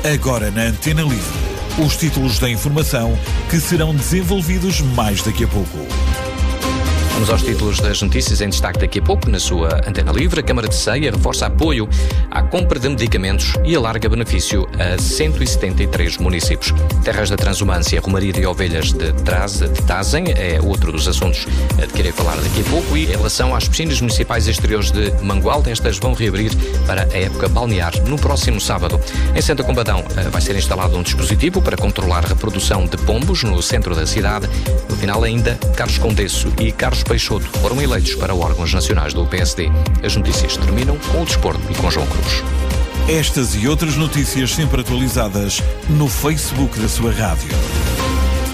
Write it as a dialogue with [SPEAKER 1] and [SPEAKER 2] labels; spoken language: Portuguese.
[SPEAKER 1] Agora na Antena Livre, os títulos da informação que serão desenvolvidos mais daqui a pouco.
[SPEAKER 2] Vamos aos títulos das notícias em destaque daqui a pouco. Na sua Antena Livre, a Câmara de Ceia reforça apoio à compra de medicamentos e alarga benefício a 173 municípios. Terras da Transumância, Romaria de Ovelhas de Tazem é outro dos assuntos de que irei falar daqui a pouco. E em relação às piscinas municipais exteriores de Mangualde, estas vão reabrir para a época balnear no próximo sábado. Em Santa Combadão vai ser instalado um dispositivo para controlar a reprodução de pombos no centro da cidade. No final ainda, Carlos Condesso e Carlos Peixoto foram eleitos para órgãos nacionais do PSD. As notícias terminam com o desporto e com João Cruz.
[SPEAKER 1] Estas e outras notícias sempre atualizadas no Facebook da sua rádio.